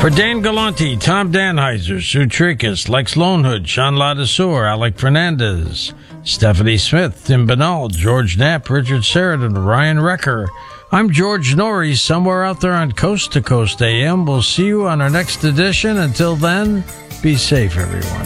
For Dan Galante, Tom Danheiser, Sue Tricus, Lex Lonehood, Sean Ladesseur, Alec Fernandez, Stephanie Smith, Tim Bernal, George Knapp, Richard Sheridan, Ryan Wrecker. I'm George Norrie, somewhere out there on Coast to Coast AM. We'll see you on our next edition. Until then, be safe, everyone.